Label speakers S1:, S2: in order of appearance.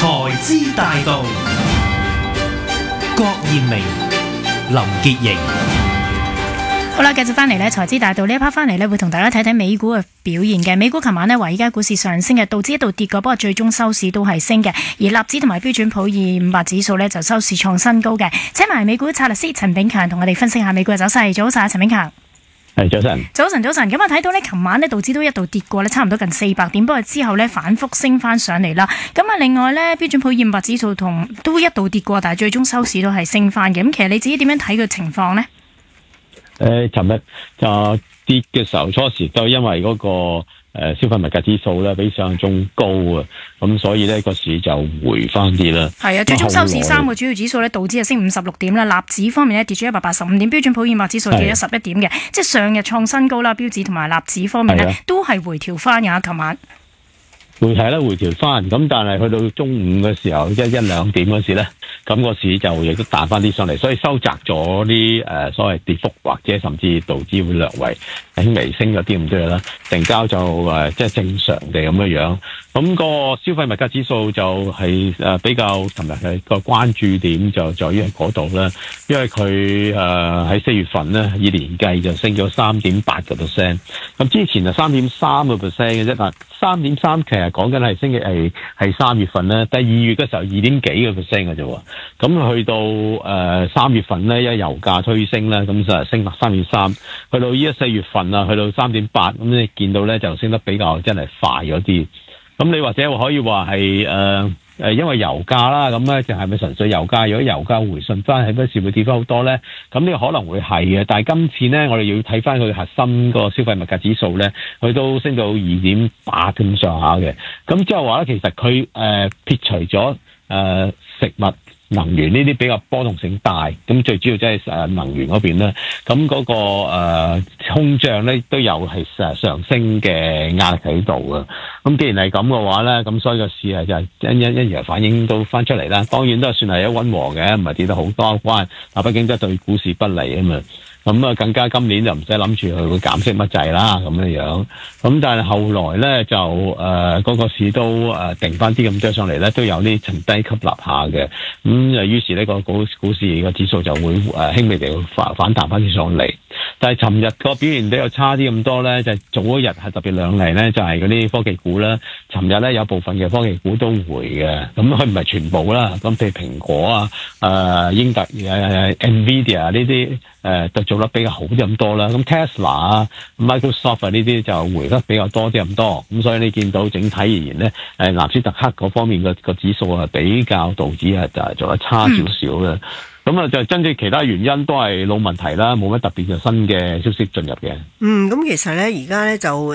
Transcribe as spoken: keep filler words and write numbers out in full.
S1: 財資大道，郭艷明、林潔瑩。
S2: 好啦，繼續翻嚟呢財資大道呢一 part 翻嚟呢，會同大家睇睇美股嘅表現嘅。美股琴晚呢，華爾街股市上升嘅，道指一度跌過，不過最終收市都係升嘅。而納指同埋標準普爾五百指數呢，就收市創新高嘅。請埋美股策略師陳炳強同我哋分析下美股嘅走勢。早晨，陳炳強。
S3: 係早晨，
S2: 早晨，早晨。咁啊，睇到呢，琴晚呢，道指都一度跌過呢，差唔多近四百點，不過之後呢，反覆升翻上嚟啦。咁啊，另外呢，標準普爾五百指數同都一度跌過，但係最終收市都係升翻嘅。咁其實你自己點樣睇佢情況呢？
S3: 誒，尋日就跌嘅時候，初時都因為嗰個誒消費物價指數咧比想象中高啊，咁所以咧個市就回翻啲啦。係啊，
S2: 最終收市三個主要指數咧，道指係升五十六點啦，納指方面咧跌咗一百八十五點，標準普爾五百指數跌咗十一點嘅，即係上日創新高啦。標指同埋納指方面咧都係回調翻嘅。琴晚
S3: 回睇咧回調翻，咁但係去到中午嘅時候，一一兩點嗰時咧，咁個市就亦都彈翻啲上嚟，所以收窄咗啲誒所謂跌幅，或者甚至道指會略為輕微升咗啲咁多啦。成交就誒即係正常地咁樣樣。咁個消費物價指數就係誒比較琴日嘅個關注點就在於喺嗰度啦，因為佢誒喺四月份咧以年計就升咗三點八個 percent， 咁之前就三點三個 percent 嘅啫，嗱三點三其實講緊係升嘅係係三月份咧，第二月嘅時候二點幾個 percent 嘅啫喎，咁去到誒三月份咧，因為油價推升咧，咁就升到三點三，去到依家四月份啊，去到三點八，咁你見到咧就升得比較真係快咗啲。咁你或者可以話係誒誒，因為油價啦，咁咧就係咪純粹油價？如果油價回順翻，係咪時會跌翻好多咧？咁呢個可能會係嘅，但係今次咧，我哋要睇翻佢核心個消費物價指數咧，佢都升到二點八咁上下嘅。咁即係話咧，其實佢誒、呃、撇除咗誒、呃、食物、能源呢啲比較波動性大，咁最主要即係誒能源嗰邊咧，咁嗰、那個誒、呃、通脹咧都有係誒上升嘅壓力喺度啊。咁既然係咁嘅話咧，咁所以個市係就係一一一樣反映到翻出嚟啦。當然都係算係一溫和嘅，唔係跌得好多關，但畢竟都係對股市不利啊嘛。咁啊，更加今年就唔使諗住佢會減息乜滯啦，咁樣樣。咁但係後來咧就誒嗰、呃那個市都誒、呃、定翻啲咁多上嚟咧，都有啲沉低吸納下嘅。咁就於是呢個股股市個指數就會誒輕微地反反彈翻啲上嚟。但係尋日個表現比較差啲咁多咧，就係、早一日係特別亮麗咧，就係嗰啲科技股啦。尋日咧有部分嘅科技股都回嘅，咁佢唔係全部啦。咁譬如蘋果啊、誒、呃、英特誒、呃、Nvidia 呢啲誒就做得比較好啲咁多啦。咁 Tesla 啊、Microsoft 啊呢啲就回得比較多啲咁多。咁所以你見到整體而言咧，誒納斯達克嗰方面嘅個指數係比較道指係就係做得差少少嘅。咁啊，就真正其他原因都係老問題啦，冇乜特別嘅新嘅消息進入嘅。
S4: 嗯，咁其實咧，而家咧就誒